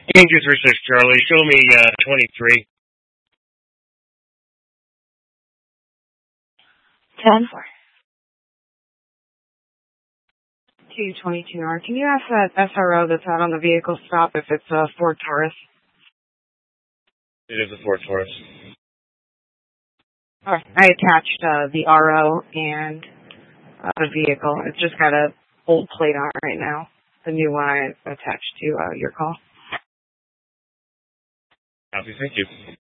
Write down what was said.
Angels Research Charlie, show me 23. 10. 222R. Can you ask that SRO that's out on the vehicle stop if it's a Ford Taurus? It is a Ford Taurus. Alright. I attached the RO and the vehicle. It's just got a old plate on it right now. The new one I attached to your call. Copy, thank you.